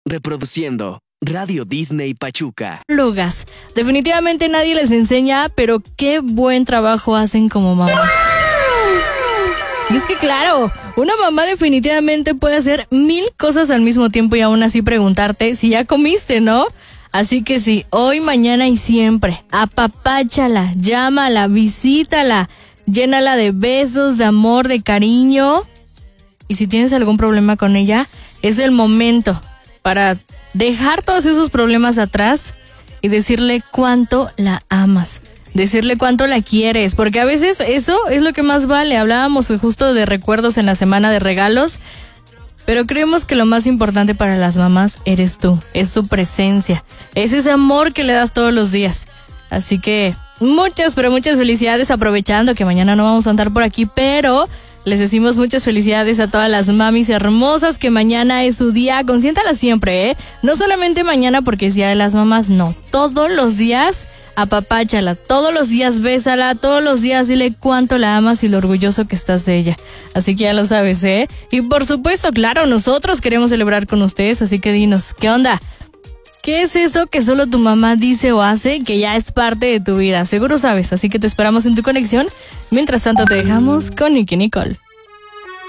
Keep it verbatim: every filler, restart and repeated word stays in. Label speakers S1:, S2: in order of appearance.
S1: Reproduciendo Radio Disney Pachuca.
S2: Lugas. Definitivamente nadie les enseña, pero qué buen trabajo hacen como mamás. Y es que claro, una mamá definitivamente puede hacer mil cosas al mismo tiempo y aún así preguntarte si ya comiste, ¿no? Así que sí, hoy, mañana y siempre, apapáchala, llámala, visítala, llénala de besos, de amor, de cariño. Y si tienes algún problema con ella, es el momento para dejar todos esos problemas atrás y decirle cuánto la amas, decirle cuánto la quieres, porque a veces eso es lo que más vale. Hablábamos justo de recuerdos en la semana de regalos, pero creemos que lo más importante para las mamás eres tú, es su presencia, es ese amor que le das todos los días. Así que muchas, pero muchas felicidades, aprovechando que mañana no vamos a andar por aquí, pero les decimos muchas felicidades a todas las mamis hermosas, que mañana es su día. Consiéntala siempre, ¿eh? No solamente mañana porque es Día de las Mamás, no. Todos los días apapáchala, todos los días bésala, todos los días dile cuánto la amas y lo orgulloso que estás de ella. Así que ya lo sabes, ¿eh? Y por supuesto, claro, nosotros queremos celebrar con ustedes, así que dinos, ¿qué onda? ¿Qué es eso que solo tu mamá dice o hace que ya es parte de tu vida? Seguro sabes, así que te esperamos en tu conexión. Mientras tanto te dejamos con Nicky Nicole.